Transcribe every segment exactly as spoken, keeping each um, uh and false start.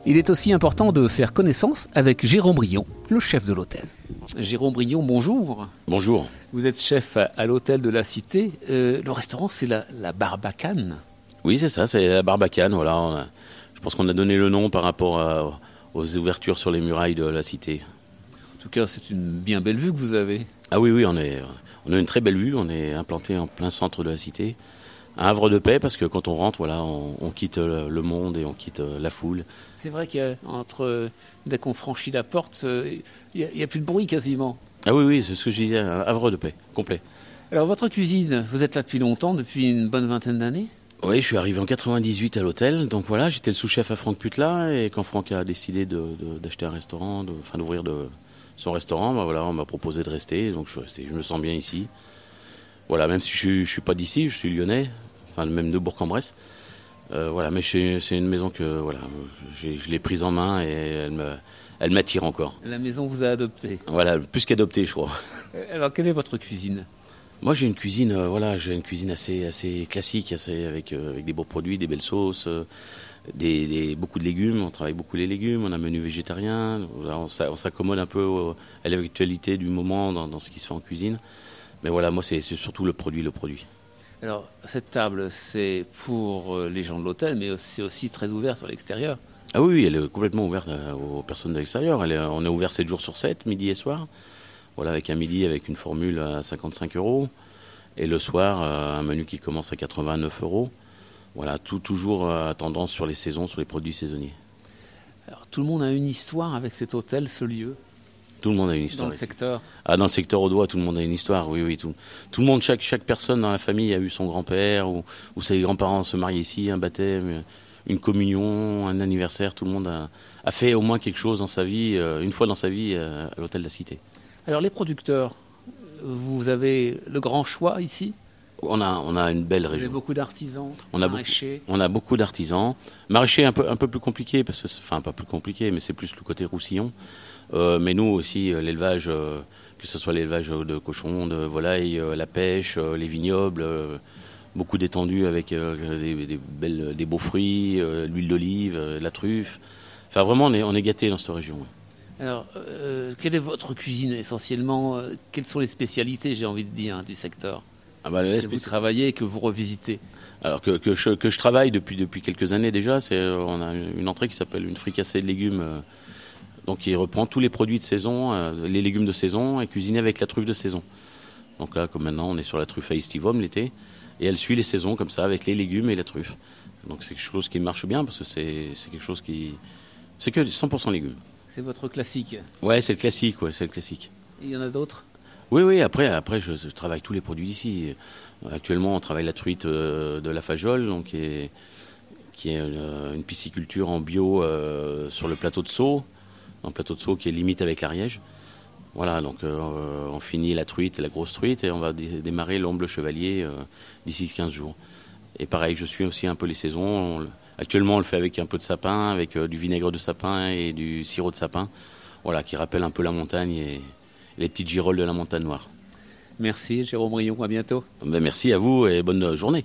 Il est aussi important de faire connaissance avec Jérôme Brion, le chef de l'hôtel. Jérôme Brion, bonjour. Bonjour. Vous êtes chef à, à l'hôtel de la Cité. Euh, le restaurant, c'est la, la Barbacane. Oui, c'est ça, c'est la Barbacane. Voilà, on a, je pense qu'on a donné le nom par rapport à, aux ouvertures sur les murailles de la Cité. En tout cas, c'est une bien belle vue que vous avez. Ah oui, oui, on, est, on a une très belle vue. On est implanté en plein centre de la Cité. Un havre de paix, parce que quand on rentre, voilà, on, on quitte le monde et on quitte la foule. C'est vrai qu'entre dès qu'on franchit la porte, il n'y a, a plus de bruit quasiment. Ah oui, oui, c'est ce que je disais, un havre de paix, complet. Alors votre cuisine, vous êtes là depuis longtemps, depuis une bonne vingtaine d'années ? Oui, je suis arrivé en quatre-vingt-dix-huit à l'hôtel, donc voilà, j'étais le sous-chef à Franck Putla, et quand Franck a décidé de, de, d'acheter un restaurant, de, enfin d'ouvrir de, son restaurant, ben voilà, on m'a proposé de rester, donc je suis resté, je me sens bien ici. Voilà, même si je ne suis pas d'ici, je suis lyonnais, enfin même de Bourg-en-Bresse. Euh, voilà, mais c'est, c'est une maison que voilà, j'ai, je l'ai prise en main et elle, me, elle m'attire encore. La maison vous a adopté. Voilà, plus qu'adopté, je crois. Alors, quelle est votre cuisine ? Moi, j'ai une cuisine, euh, voilà, j'ai une cuisine assez, assez classique, assez avec, euh, avec des beaux produits, des belles sauces, euh, des, des, beaucoup de légumes. On travaille beaucoup les légumes. On a un menu végétarien. Voilà, on, on s'accommode un peu au, à l'actualité du moment dans, dans ce qui se fait en cuisine. Mais voilà, moi, c'est, c'est surtout le produit, le produit. Alors, cette table, c'est pour les gens de l'hôtel, mais c'est aussi très ouvert sur l'extérieur. Ah oui, oui, elle est complètement ouverte aux personnes de l'extérieur. Elle est, on est ouvert sept jours sur sept, midi et soir. Voilà, avec un midi avec une formule à cinquante-cinq euros. Et le soir, un menu qui commence à quatre-vingt-neuf euros. Voilà, tout toujours à tendance sur les saisons, sur les produits saisonniers. Alors, tout le monde a une histoire avec cet hôtel, ce lieu ? Tout le monde a une histoire. Dans le secteur ? Ah, dans le secteur audois, tout le monde a une histoire, oui, oui. Tout, tout le monde, chaque, chaque personne dans la famille a eu son grand-père ou, ou ses grands-parents se marient ici, un baptême, une communion, un anniversaire. Tout le monde a, a fait au moins quelque chose dans sa vie, euh, une fois dans sa vie, euh, à l'hôtel de la Cité. Alors, les producteurs, vous avez le grand choix ici ? On a, on a une belle région. Vous avez beaucoup d'artisans, on a maraîchers. Beaucoup, on a beaucoup d'artisans. Maraîchers un peu, un peu plus compliqué, parce que, enfin pas plus compliqué, mais c'est plus le côté Roussillon. Euh, mais nous aussi, euh, l'élevage, euh, que ce soit l'élevage de cochons, de volailles, euh, la pêche, euh, les vignobles, euh, beaucoup d'étendues avec euh, des, des, belles, des beaux fruits, euh, l'huile d'olive, euh, la truffe. Enfin vraiment, on est, on est gâtés dans cette région. Oui. Alors, euh, quelle est votre cuisine essentiellement euh, Quelles sont les spécialités, j'ai envie de dire, du secteur ah bah, que vous travaillez et que vous revisitez? Alors que, que, je, que je travaille depuis, depuis quelques années déjà, c'est, on a une entrée qui s'appelle une fricassée de légumes, euh, donc qui reprend tous les produits de saison, euh, les légumes de saison et cuisinés avec la truffe de saison. Donc là, comme maintenant, on est sur la truffe à estivum l'été, et elle suit les saisons comme ça avec les légumes et la truffe. Donc c'est quelque chose qui marche bien parce que c'est, c'est quelque chose qui... C'est que cent pour cent légumes. C'est votre classique? Ouais, c'est le classique, ouais, c'est le classique. Et il y en a d'autres? Oui, oui, après, après je, je travaille tous les produits d'ici. Actuellement, on travaille la truite euh, de la Fajole, donc, qui est, qui est une, une pisciculture en bio euh, sur le plateau de Sceaux, un plateau de Sceaux qui est limite avec l'Ariège. Voilà, donc euh, on finit la truite, la grosse truite, et on va dé- démarrer l'omble chevalier euh, d'ici quinze jours. Et pareil, je suis aussi un peu les saisons. On, actuellement, on le fait avec un peu de sapin, avec euh, du vinaigre de sapin et du sirop de sapin, voilà, qui rappelle un peu la montagne et les petites girolles de la montagne noire. Merci Jérôme Brion, à bientôt. Ben merci à vous et bonne journée.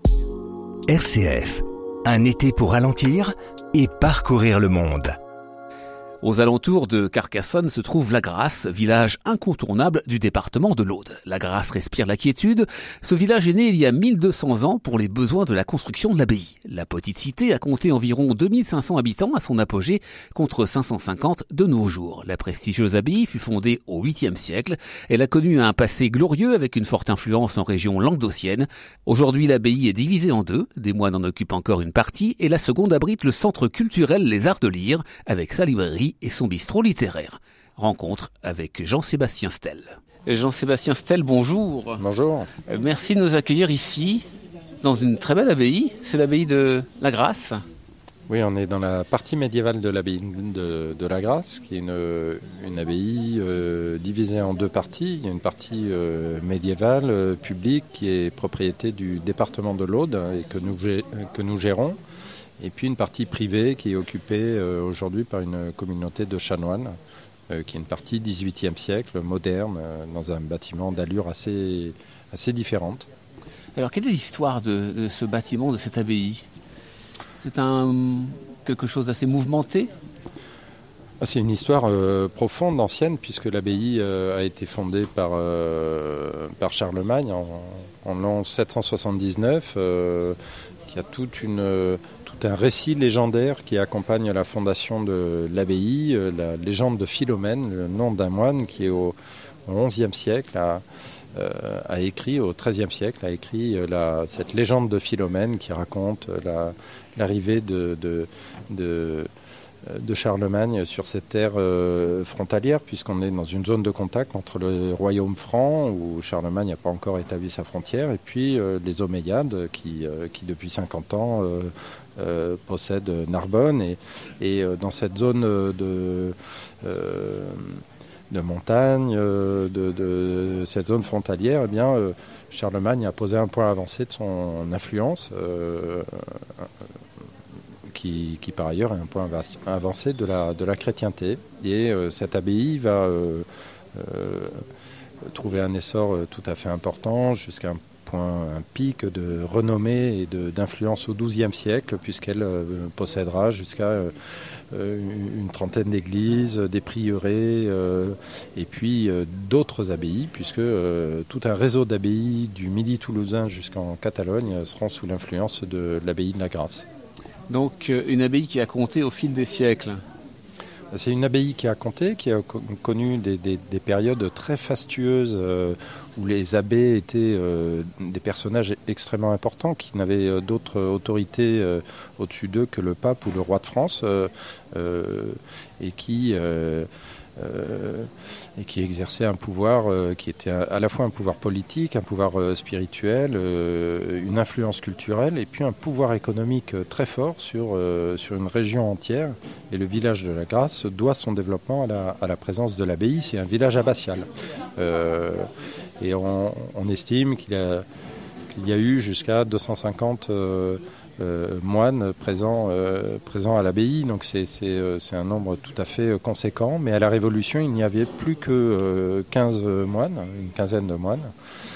R C F, un été pour ralentir et parcourir le monde. Aux alentours de Carcassonne se trouve La Grasse, village incontournable du département de l'Aude. La Grasse respire la quiétude. Ce village est né il y a mille deux cents ans pour les besoins de la construction de l'abbaye. La petite cité a compté environ deux mille cinq cents habitants à son apogée, contre cinq cent cinquante de nos jours. La prestigieuse abbaye fut fondée au huitième siècle. Elle a connu un passé glorieux avec une forte influence en région languedocienne. Aujourd'hui, l'abbaye est divisée en deux. Des moines en occupent encore une partie et la seconde abrite le centre culturel Les Arts de Lire avec sa librairie et son bistrot littéraire. Rencontre avec Jean-Sébastien Stel. Jean-Sébastien Stel, bonjour. Bonjour. Euh, merci de nous accueillir ici, dans une très belle abbaye. C'est l'abbaye de La Grasse. Oui, on est dans la partie médiévale de l'abbaye de, de La Grasse, qui est une, une abbaye euh, divisée en deux parties. Il y a une partie euh, médiévale, euh, publique, qui est propriété du département de l'Aude et que nous, que nous gérons. Et puis une partie privée qui est occupée euh, aujourd'hui par une communauté de chanoines, euh, qui est une partie dix-huitième siècle, moderne, euh, dans un bâtiment d'allure assez, assez différente. Alors quelle est l'histoire de, de ce bâtiment, de cette abbaye? C'est un, quelque chose d'assez mouvementé. C'est une histoire euh, profonde, ancienne, puisque l'abbaye euh, a été fondée par, euh, par Charlemagne en, en l'an sept cent soixante-dix-neuf, euh, qui a toute une, euh, tout un récit légendaire qui accompagne la fondation de l'abbaye, euh, la légende de Philomène, le nom d'un moine qui est au, au onzième siècle, a, euh, a écrit, au treizième siècle, a écrit euh, la, cette légende de Philomène qui raconte euh, la, l'arrivée de... de, de de Charlemagne sur cette terre euh, frontalière, puisqu'on est dans une zone de contact entre le royaume franc, où Charlemagne n'a pas encore établi sa frontière, et puis euh, les Omeyyades, qui, euh, qui depuis cinquante ans euh, euh, possèdent Narbonne. Et, et euh, dans cette zone de, euh, de montagne, euh, de, de cette zone frontalière, eh bien, euh, Charlemagne a posé un point avancé de son influence, euh, Qui, qui par ailleurs est un point avancé de la, de la chrétienté. Et euh, cette abbaye va euh, euh, trouver un essor euh, tout à fait important, jusqu'à un point, un pic de renommée et de, d'influence au douzième siècle, puisqu'elle euh, possédera jusqu'à euh, une trentaine d'églises, des prieurés, euh, et puis euh, d'autres abbayes, puisque euh, tout un réseau d'abbayes du Midi toulousain jusqu'en Catalogne seront sous l'influence de l'abbaye de la Grâce. Donc une abbaye qui a compté au fil des siècles. C'est une abbaye qui a compté, qui a connu des, des, des périodes très fastueuses euh, où les abbés étaient euh, des personnages extrêmement importants qui n'avaient euh, d'autres autorités euh, au-dessus d'eux que le pape ou le roi de France euh, euh, et qui... Euh, Euh, et qui exerçait un pouvoir euh, qui était à, à la fois un pouvoir politique, un pouvoir euh, spirituel, euh, une influence culturelle et puis un pouvoir économique euh, très fort sur, euh, sur une région entière. Et le village de la Grâce doit son développement à la, à la présence de l'abbaye. C'est un village abbatial. Euh, et on, on estime qu'il y a, qu'il y a eu jusqu'à deux cent cinquante euh, Euh, moines présents, euh, présents à l'abbaye, donc c'est, c'est, euh, c'est un nombre tout à fait conséquent, mais à la Révolution il n'y avait plus que euh, quinze moines, une quinzaine de moines,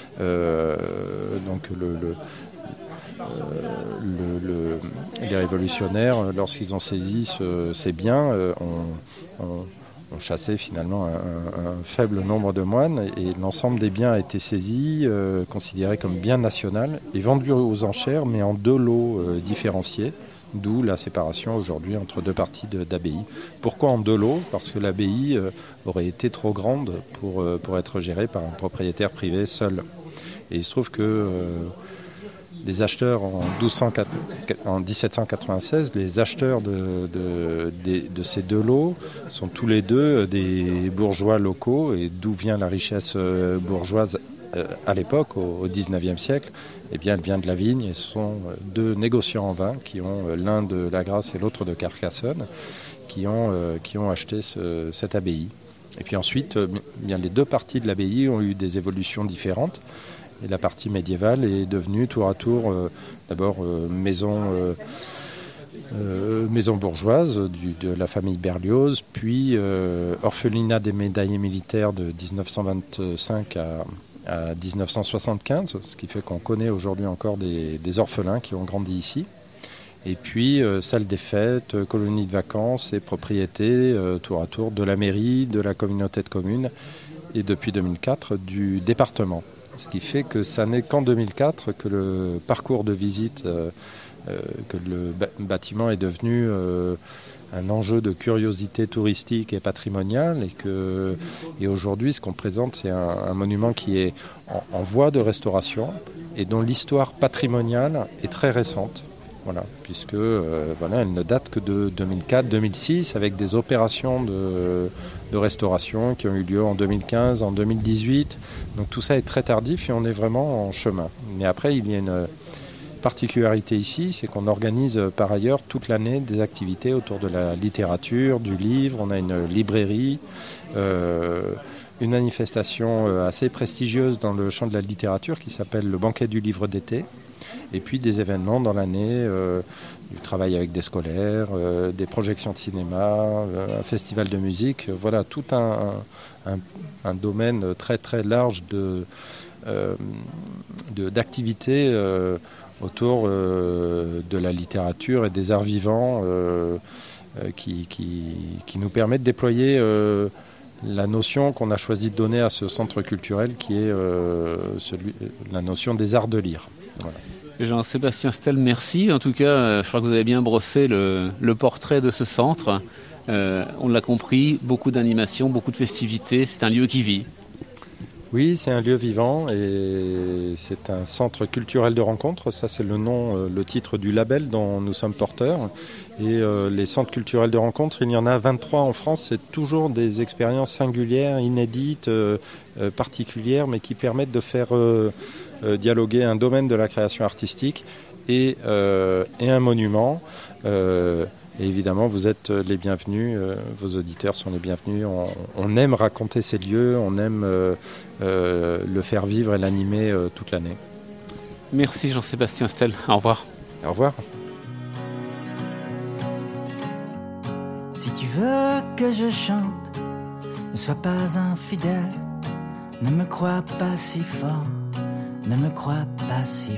euh, donc le, le, euh, le, le, les révolutionnaires, lorsqu'ils ont saisi ce, ces biens, euh, ont, ont ont chassé finalement un, un, un faible nombre de moines et l'ensemble des biens a été saisi, euh, considéré comme bien national et vendu aux enchères, mais en deux lots euh, différenciés, d'où la séparation aujourd'hui entre deux parties de, d'abbaye. Pourquoi en deux lots ? Parce que l'abbaye euh, aurait été trop grande pour, euh, pour être gérée par un propriétaire privé seul. Et il se trouve que euh, les acheteurs en, douze cent quatre, en dix-sept cent quatre-vingt-seize, les acheteurs de, de, de, de ces deux lots sont tous les deux des bourgeois locaux. Et d'où vient la richesse bourgeoise à l'époque, au dix-neuvième siècle ? Eh bien, elle vient de la vigne et ce sont deux négociants en vin qui ont, l'un de la Grâce et l'autre de Carcassonne, qui ont, qui ont acheté ce, cette abbaye. Et puis ensuite, bien, les deux parties de l'abbaye ont eu des évolutions différentes. Et la partie médiévale est devenue tour à tour euh, d'abord euh, maison, euh, euh, maison bourgeoise du, de la famille Berlioz, puis euh, orphelinat des médaillés militaires de dix-neuf cent vingt-cinq à, à dix-neuf cent soixante-quinze, ce qui fait qu'on connaît aujourd'hui encore des, des orphelins qui ont grandi ici. Et puis euh, salle des fêtes, euh, colonie de vacances et propriété euh, tour à tour de la mairie, de la communauté de communes et depuis deux mille quatre du département. Ce qui fait que ça n'est qu'en deux mille quatre que le parcours de visite, euh, euh, que le bâtiment est devenu euh, un enjeu de curiosité touristique et patrimoniale. Et, que, et aujourd'hui, ce qu'on présente, c'est un, un monument qui est en, en voie de restauration et dont l'histoire patrimoniale est très récente. Voilà, puisque euh, voilà, elle ne date que de deux mille quatre deux mille six, avec des opérations de, de restauration qui ont eu lieu en deux mille quinze, en deux mille dix-huit. Donc tout ça est très tardif et on est vraiment en chemin. Mais après, il y a une particularité ici, c'est qu'on organise par ailleurs toute l'année des activités autour de la littérature, du livre. On a une librairie, euh, une manifestation assez prestigieuse dans le champ de la littérature qui s'appelle le Banquet du livre d'été. Et puis des événements dans l'année, euh, du travail avec des scolaires, euh, des projections de cinéma, euh, un festival de musique. Euh, voilà, tout un, un, un domaine très très large de, euh, de, d'activités euh, autour euh, de la littérature et des arts vivants euh, euh, qui, qui, qui nous permet de déployer euh, la notion qu'on a choisi de donner à ce centre culturel qui est euh, celui, la notion des arts de lire. Voilà. Jean-Sébastien Stel, merci. En tout cas, je crois que vous avez bien brossé le, le portrait de ce centre. Euh, on l'a compris, beaucoup d'animations, beaucoup de festivités. C'est un lieu qui vit. Oui, c'est un lieu vivant et c'est un centre culturel de rencontre. Ça, c'est le nom, euh, le titre du label dont nous sommes porteurs. Et euh, les centres culturels de rencontre, il y en a vingt-trois en France. C'est toujours des expériences singulières, inédites, euh, euh, particulières, mais qui permettent de faire euh, euh, dialoguer un domaine de la création artistique et, euh, et un monument. Euh, Et évidemment, vous êtes les bienvenus, euh, vos auditeurs sont les bienvenus. On, on aime raconter ces lieux, on aime euh, euh, le faire vivre et l'animer euh, toute l'année. Merci Jean-Sébastien Stel, au revoir. Au revoir. Si tu veux que je chante, ne sois pas infidèle, ne me crois pas si fort, ne me crois pas si